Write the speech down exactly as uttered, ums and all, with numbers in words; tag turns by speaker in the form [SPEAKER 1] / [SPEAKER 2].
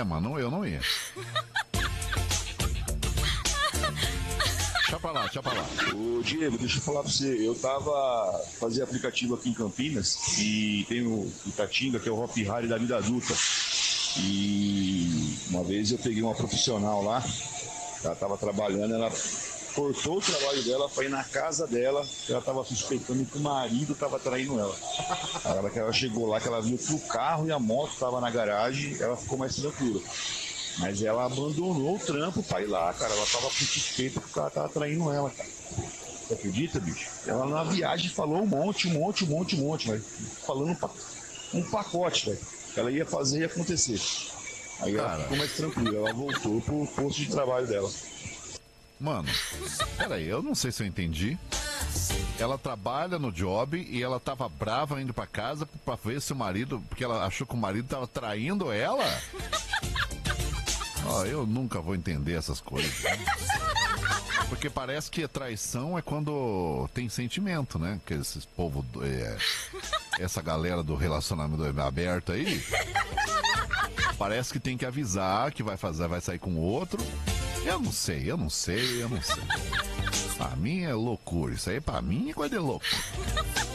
[SPEAKER 1] É, mano, eu não ia. Deixa pra lá, deixa pra lá.
[SPEAKER 2] Ô, Diego, deixa eu falar pra você. Eu tava fazendo aplicativo aqui em Campinas e tem o Itatinga, que é o Hop Harry da vida adulta. E uma vez eu peguei uma profissional lá, ela tava trabalhando, ela cortou o trabalho dela pra ir na casa dela, que ela tava suspeitando que o marido tava traindo ela. A hora que ela chegou lá, que ela viu que o carro e a moto tava na garagem, ela ficou mais tranquila. Mas ela abandonou o trampo pra ir lá, cara. Ela tava com suspeita que o cara tava traindo ela, cara. Você acredita, bicho? Ela na viagem falou um monte, um monte, um monte, um monte, velho. Falando um pacote, velho. Ela ia fazer e ia acontecer. Aí cara, ela ficou mais tranquila, ela voltou pro posto de trabalho dela.
[SPEAKER 1] Mano, peraí, eu não sei se eu entendi. Ela trabalha no job e ela tava brava indo pra casa pra ver se o marido... Porque ela achou que o marido tava traindo ela? Ó, oh, eu nunca vou entender essas coisas, né? Porque parece que a traição é quando tem sentimento, né? Que esses povo, é, essa galera do relacionamento aberto aí, parece que tem que avisar que vai fazer, vai sair com outro. Eu não sei, eu não sei, eu não sei. Pra mim é loucura, isso aí pra mim é coisa de louco.